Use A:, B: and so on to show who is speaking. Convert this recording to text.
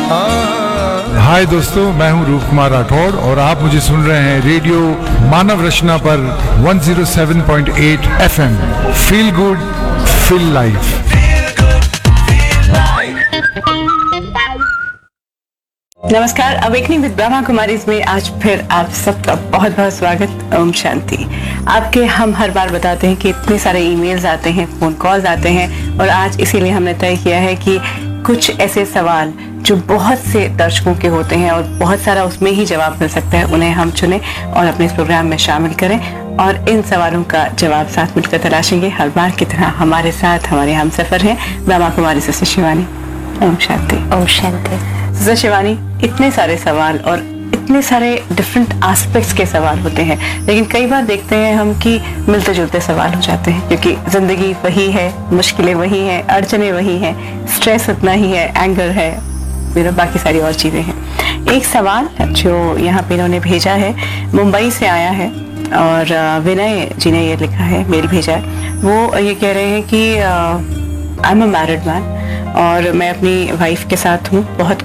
A: हाय दोस्तों, मैं हूं रूप कुमार राठौड़ और आप मुझे सुन रहे हैं रेडियो मानव रचना पर 107.8 FM। Feel good, feel life.
B: नमस्कार, अवेकनिंग विद ब्रह्मा कुमारी में आज फिर आप सबका बहुत बहुत स्वागत। ओम शांति। आपके हम हर बार बताते हैं कि इतने सारे ईमेल्स आते हैं, फोन कॉल्स आते हैं, और आज इसीलिए हमने तय किया है कि कुछ ऐसे सवाल जो बहुत से दर्शकों के होते हैं और बहुत सारा उसमें ही जवाब मिल सकता है, उन्हें हम चुनें और अपने इस प्रोग्राम में शामिल करें और इन सवालों का जवाब साथ मिलकर तलाशेंगे। हर बार की तरह हमारे साथ हमारे हम सफर हैं ब्रह्मा कुमारी सिस्टर शिवानी। ओम शांति।
C: ओम शांति।
B: सिस्टर शिवानी, इतने सारे सवाल और इतने सारे डिफरेंट एस्पेक्ट्स के सवाल होते हैं, लेकिन कई बार देखते हैं हम कि मिलते जुलते सवाल हो जाते हैं, क्योंकि जिंदगी वही है, मुश्किलें वही हैं, अड़चने वही हैं, स्ट्रेस उतना ही है, एंगर है, फिर बाकी सारी और चीज़ें हैं। एक सवाल जो यहाँ पे इन्होंने भेजा है, मुंबई से आया है और विनय जी ने ये लिखा है, मेल भेजा है। वो ये कह रहे हैं कि I am a married man और मैं अपनी वाइफ के साथ हूँ, बहुत